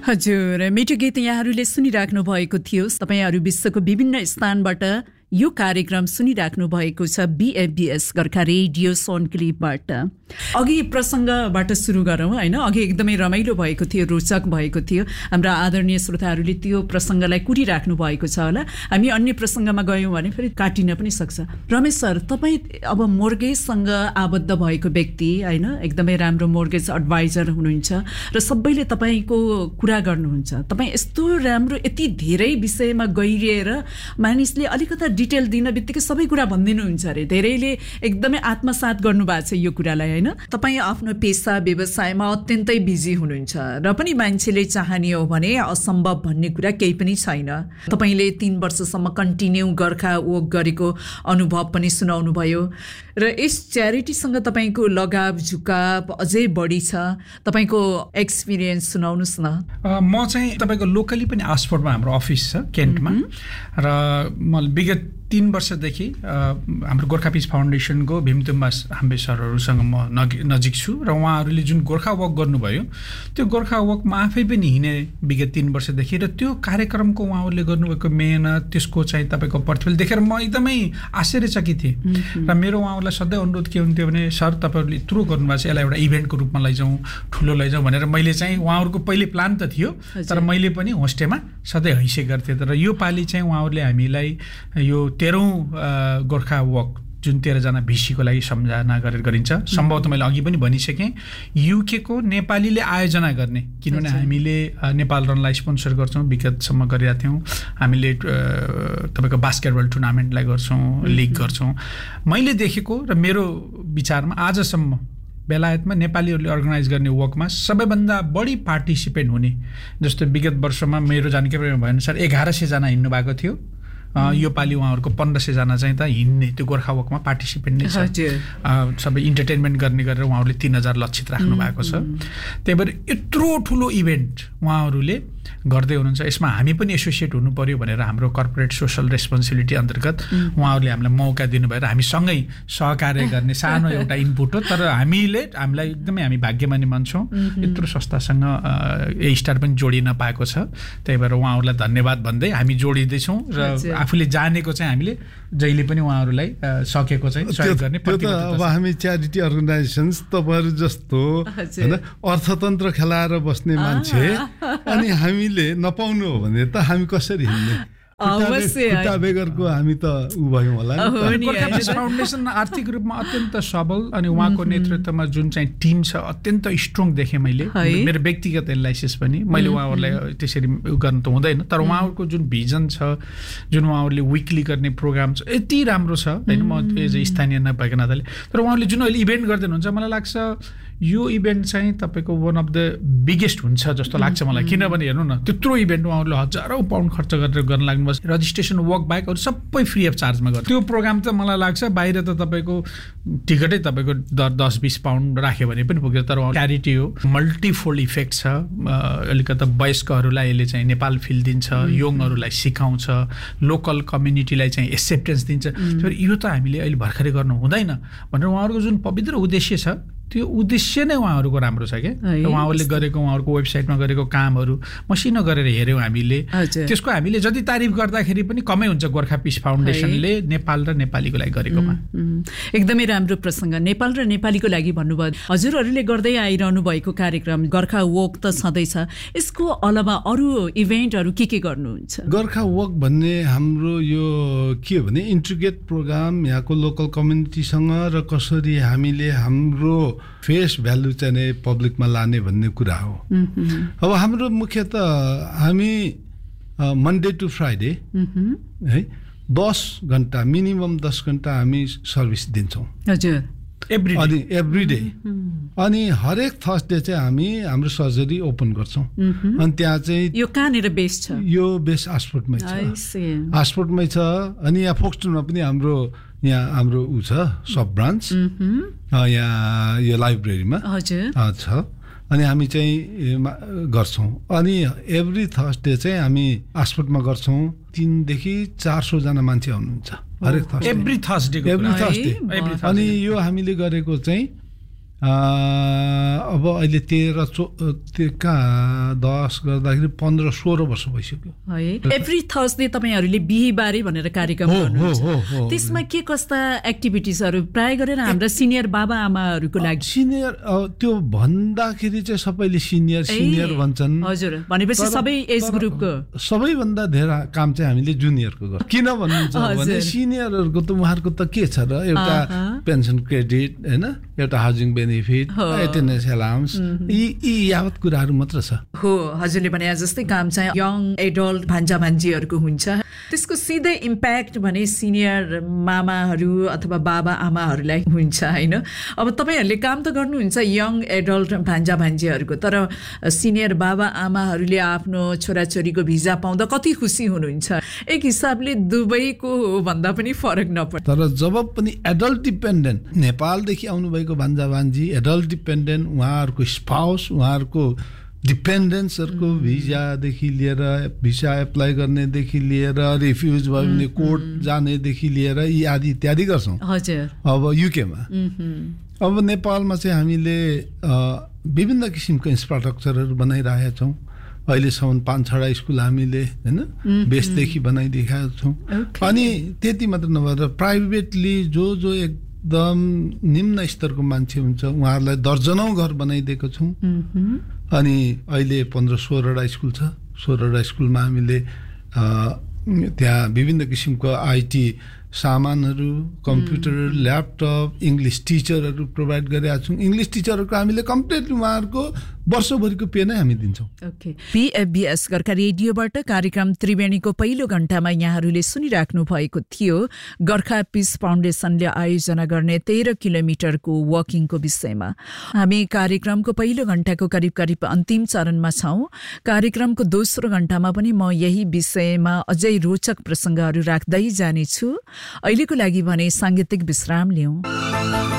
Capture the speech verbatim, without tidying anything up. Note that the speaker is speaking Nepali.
हजुर, मिठो गीत यहाँहरूले सुनिराख्नु भएको थियो। तपाईहरू विश्वको विभिन्न स्थानबाट यो कार्यक्रम सुनिराख्नु भएको छ बीएफबीएस गोर्खा रेडियो सोनक्लिपबाट। अघि प्रसङ्गबाट सुरु गरौँ हैन। अघि एकदमै रमाइलो भएको थियो, रोचक भएको थियो। हाम्रा आदरणीय श्रोताहरूले त्यो प्रसङ्गलाई कुरिराख्नु भएको छ होला। हामी अन्य प्रसङ्गमा गयौँ भने फेरि काटिन पनि सक्छ। रमेश सर, तपाईँ अब मोर्गेजसँग आबद्ध भएको व्यक्ति हैन, एकदमै राम्रो मोर्गेज एडभाइजर हुनुहुन्छ र सबैले तपाईँको कुरा गर्नुहुन्छ। तपाईँ यस्तो राम्रो यति धेरै विषयमा गहिरिएर मानिसले अलिकता डिटेल दिन बित्तिकै सबै कुरा भनिदिनुहुन्छ अरे। धेरैले एकदमै आत्मसात गर्नुभएको छ यो कुरालाई हैन। तपाईँ आफ्नो पेसा व्यवसायमा अत्यन्तै बिजी हुनुहुन्छ र पनि मान्छेले चाहने हो भने असम्भव भन्ने कुरा केही पनि छैन। तपाईँले तीन वर्षसम्म कन्टिन्यू गोर्खा वक गरेको अनुभव पनि सुनाउनु भयो र यस च्यारिटीसँग तपाईँको लगाव झुकाव अझै बढी छ। तपाईँको एक्सपिरियन्स सुनाउनुहोस् न। म चाहिँ तपाईँको लोकली पनि आसफोर्डमा हाम्रो अफिस छ केन्टमा र म विगत तीन वर्षदेखि हाम्रो गोर्खा पिस फाउन्डेसनको भीमतुम्बा हाम्बे सरहरूसँग म नजिक छु र उहाँहरूले जुन गोर्खा वक गर्नुभयो त्यो गोर्खा वकमा आफै पनि हिँडे विगत तीन वर्षदेखि र त्यो कार्यक्रमको उहाँहरूले गर्नुभएको मेहनत, त्यसको चाहिँ तपाईँको प्रतिफल देखेर म एकदमै आश्चर्यचकित थिएँ। र मेरो उहाँहरूलाई सधैँ अनुरोध के हुन्थ्यो भने सर तपाईँहरूले यत्रो गर्नुभएको छ, यसलाई एउटा इभेन्टको रूपमा लैजाउँ, ठुलो लैजाउँ भनेर मैले चाहिँ उहाँहरूको पहिले प्लान त थियो, तर मैले पनि होस्टेमा सधैँ हैसे गर्थेँ। तर यो पालि चाहिँ उहाँहरूले हामीलाई यो तेह्रौँ गोर्खा वक जुन तेह्रजना भिसीको लागि सम्झना गरेर गरिन्छ, सम्भवतः मैले अघि पनि भनिसकेँ युकेको नेपालीले आयोजना गर्ने, किनभने हामीले नेपाल रनलाई स्पोन्सर गर्छौँ, विगतसम्म गरिरहेको थियौँ। हामीले तपाईँको बास्केटबल टुर्नामेन्टलाई गर्छौँ, लिग गर्छौँ। मैले देखेको र मेरो विचारमा आजसम्म बेलायतमा नेपालीहरूले अर्गनाइज गर्ने वकमा सबैभन्दा बढी पार्टिसिपेन्ट हुने, जस्तो विगत वर्षमा मेरो जानकारी भएअनुसार एघार सयजना हिँड्नु भएको थियो। यो पालि उहाँहरूको पन्ध्र सयजना चाहिँ त हिँड्ने त्यो गोर्खा वकमा पार्टिसिपेन्ट नै छ। सबै इन्टरटेनमेन्ट गर्ने गरेर उहाँहरूले तीन हजार लक्षित राख्नु भएको छ। त्यही भएर यत्रो ठुलो इभेन्ट उहाँहरूले गर्दै हुनुहुन्छ। यसमा हामी पनि एसोसिएट हुनु पर्यो भनेर हाम्रो कर्पोरेट सोसल रेस्पोन्सिबिलिटी अन्तर्गत उहाँहरूले हामीलाई मौका दिनुभएर हामी सँगै सहकार्य गर्ने सानो एउटा इनपुट हो। तर हामीले हामीलाई एकदमै हामी भाग्यमानी मान्छौँ, यत्रो संस्थासँग ए स्टार पनि जोडिन पाएको छ। त्यही भएर उहाँहरूलाई धन्यवाद भन्दै हामी जोडिँदैछौँ र आफूले जानेको चाहिँ हामीले जहिले पनि उहाँहरूलाई सकेको चाहिँ सहयोग गर्ने। त्यो त अब हामी च्यारिटी अर्गनाइजेसन्स तपाईँहरू जस्तो होइन अर्थतन्त्र खेलाएर बस्ने मान्छे अनि हामीले नपाउनु हो भने त हामी कसरी हिँड्ने? खुट्टा बेगरको हामी त उ भयौँ होला। गोर्खा पिस फाउन्डेसन आर्थिक रूपमा अत्यन्त सबल अनि उहाँको नेतृत्वमा जुन चाहिँ टिम छ अत्यन्त स्ट्रङ देखेँ मैले। मेरो व्यक्तिगत एनालाइसिस पनि मैले उहाँहरूलाई त्यसरी गर्नु त हुँदैन, तर उहाँहरूको जुन भिजन छ, जुन उहाँहरूले विकली गर्ने प्रोग्राम छ यति राम्रो छ होइन। म एज ए स्थानीय नभएको नाताले, तर उहाँहरूले जुन अहिले इभेन्ट गर्दै हुनुहुन्छ मलाई लाग्छ यो इभेन्ट चाहिँ तपाईँको वान अफ द बिगेस्ट हुन्छ जस्तो लाग्छ मलाई। किनभने हेर्नु न त्यत्रो इभेन्ट उहाँहरूले हजारौँ पाउन्ड खर्च गरेर गर्न लाग्नुभयो। रजिस्ट्रेसन वक बाहेक अरू सबै फ्री अफ चार्जमा गर्छ। त्यो प्रोग्राम त मलाई लाग्छ बाहिर त तपाईँको टिकटै तपाईँको दस बिस पाउन्ड राख्यो भने पनि पुग्छ, तर च्यारिटी हो, मल्टिफोल्ड इफेक्ट छ। अलिकता वयस्कहरूलाई यसले चाहिँ नेपाल फिल दिन्छ, यङहरूलाई सिकाउँछ, लोकल कम्युनिटीलाई चाहिँ एक्सेप्टेन्स दिन्छ। यो त हामीले अहिले भर्खरै गर्नु हुँदैन भनेर उहाँहरूको जुन पवित्र उद्देश्य छ त्यो उद्देश्य नै उहाँहरूको राम्रो छ क्या। उहाँहरूले गरेको उहाँहरूको वेबसाइटमा गरेको कामहरू मसिनो गरेर हेऱ्यौँ हामीले, त्यसको हामीले जति तारिफ गर्दाखेरि पनि कमै हुन्छ गोर्खा पिस फाउन्डेसनले नेपाल र नेपालीको लागि गरेकोमा। एकदमै राम्रो प्रसङ्ग, नेपाल र नेपालीको लागि भन्नुभयो। हजुरहरूले गर्दै आइरहनु भएको कार्यक्रम गोर्खा वक त छँदैछ, यसको अलावा अरू इभेन्टहरू के के गर्नुहुन्छ? गोर्खा वक भन्ने हाम्रो यो के हो भने इन्ट्रिग्रेट प्रोग्राम यहाँको लोकल कम्युनिटीसँग र कसरी हामीले हाम्रो फेस भ्यालु चाहिँ नै पब्लिकमा लाने भन्ने कुरा हो। अब हाम्रो मुख्यत हामी मन्डे टु फ्राइडे है दस घन्टा मिनिमम दस घन्टा हामी सर्भिस दिन्छौँ अनि एभ्री डे। अनि हरेक थर्सडे चाहिँ हामी हाम्रो सर्जरी ओपन गर्छौँ। अनि त्यहाँ चाहिँ यो कहाँनिर बेस छ? यो बेस आसफोर्डमै छ, आसफोर्डमै छ। अनि यहाँ फोक्सटनमा पनि हाम्रो यहाँ हाम्रो ऊ छ सब ब्रान्च यहाँ यो लाइब्रेरीमा छ। अनि हामी चाहिँ गर्छौँ। अनि एभ्री थर्सडे चाहिँ हामी आसफोर्डमा गर्छौँ। तीनदेखि चार सौजना मान्छे आउनुहुन्छ हरेक Thursday, every Thursday every Thursday. अनि यो हामीले गरेको चाहिँ अब अहिले तेह्र चौ कहाँ दस गर्दाखेरि पन्ध्र सोह्र वर्ष भइसक्यो है। एभ्री थर्सडे तपाईँहरूले बिहीबारे भनेर कार्यक्रम गर्नुहुन्छ, त्यसमा के कस्ता एक्टिभिटिजहरू प्राय गरेर हाम्रा सिनियर बाबा आमाहरूको लागि? सिनियर त्यो भन्दाखेरि चाहिँ सबैले सिनियर सिनियर भन्छन्। हजुर, भनेपछि सबै एज ग्रुपको सबैभन्दा धेरै काम चाहिँ हामीले जुनियरको गर्छौँ। किन भन्नुहुन्छ भने सिनियरहरूको त उहाँहरूको त के छ र, एउटा पेन्सन क्रेडिट होइन, एउटा हाउसिङ बेनिफिट, एटेन्डेन्स एलाउन्स, यी यी यावत कुराहरू मात्र छ। हो, हजुरले भने जस्तै काम चाहिँ यङ एडल्ट भान्जा भान्जीहरूको हुन्छ, त्यसको सिधै इम्प्याक्ट भने सिनियर मामाहरू अथवा बाबा आमाहरूलाई हुन्छ होइन। अब तपाईँहरूले काम त गर्नुहुन्छ यङ एडल्ट भान्जा भान्जीहरूको, तर सिनियर बाबा आमाहरूले आफ्नो छोराछोरीको भिजा पाउँदा कति खुसी हुनुहुन्छ? एक हिसाबले दुबईको भन्दा पनि फरक नपर्छ। तर जब पनि एडल्ट डिपेन्डेन्ट नेपालदेखि आउनुभएको भान्जा भान्जी एडल्ट डिपेन्डेन्ट, उहाँहरूको स्पाउस, उहाँहरूको डिपेन्डेन्ट्सहरूको भिजादेखि लिएर भिसा एप्लाई गर्नेदेखि लिएर रिफ्युज भयो भने कोर्ट जानेदेखि लिएर यी आदि इत्यादि गर्छौँ। हजुर, अब युकेमा अब नेपालमा चाहिँ हामीले विभिन्न किसिमको इन्फ्रास्ट्रक्चरहरू बनाइरहेका छौँ। अहिलेसम्म पाँच छवटा स्कुल हामीले होइन बेसदेखि बनाइदिएका छौँ। अनि त्यति मात्र नभएर प्राइभेटली जो जो एकदम निम्न स्तरको मान्छे हुन्छ उहाँहरूलाई दर्जनौँ घर बनाइदिएको छौँ। अनि अहिले पन्ध्र सोह्रवटा स्कुल छ। सोह्रवटा स्कुलमा हामीले त्यहाँ विभिन्न किसिमको आइटी सामानहरू, कम्प्युटर, ल्यापटप, इङ्ग्लिस टिचरहरू प्रोभाइड गरेका छौँ। इङ्ग्लिस टिचरहरूको हामीले कम्प्लिटली उहाँहरूको वर्षभरिको पे नै हामी दिन्छौँ। ओके, बिएफबिएस गोर्खा रेडियोबाट कार्यक्रम त्रिवेणीको पहिलो घण्टामा यहाँहरूले सुनिराख्नु भएको थियो गोर्खा पिस फाउन्डेसनले आयोजना गर्ने तेह्र किलोमिटरको वकिङको विषयमा। हामी कार्यक्रमको पहिलो घण्टाको करिब करिब अन्तिम चरणमा छौँ। कार्यक्रमको दोस्रो घण्टामा पनि म यही विषयमा अझै रोचक प्रसङ्गहरू राख्दै जानेछु। अहिलेको लागि भने साङ्गीतिक विश्राम लिउँ।